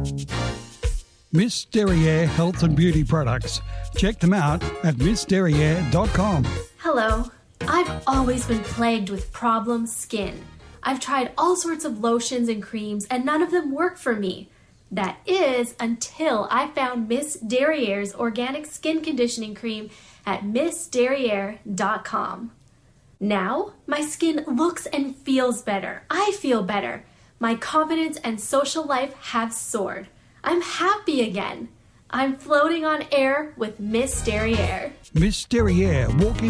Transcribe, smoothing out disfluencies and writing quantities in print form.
Miss Derriere Health and Beauty Products. Check them out at missderriere.com. Hello. I've always been plagued with problem skin. I've tried all sorts of lotions and creams and none of them work for me. That is until I found Miss Derriere's organic skin conditioning cream at missderriere.com. Now, my skin looks and feels better. I feel better. My confidence and social life have soared. I'm happy again. I'm floating on air with Miss Derriere. Miss Derriere, walking